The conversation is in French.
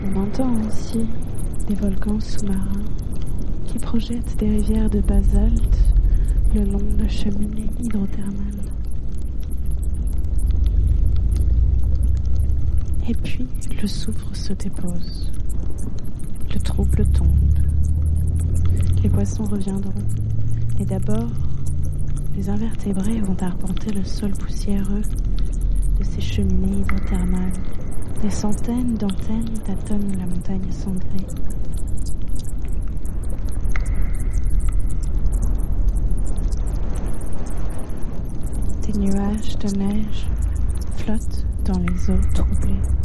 On entend aussi des volcans sous-marins qui projettent des rivières de basalte le long de cheminées hydrothermales. Et puis le soufre se dépose, le trouble tombe, les poissons reviendront, et d'abord les invertébrés vont arpenter le sol poussiéreux de ces cheminées hydrothermales. Des centaines d'antennes tâtonnent la montagne cendrée. Des nuages de neige flottent dans les eaux troublées.